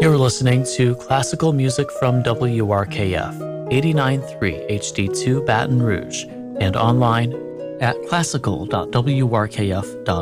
You're listening to classical music from WRKF 89.3 HD2 Baton Rouge and online at classical.wrkf.org.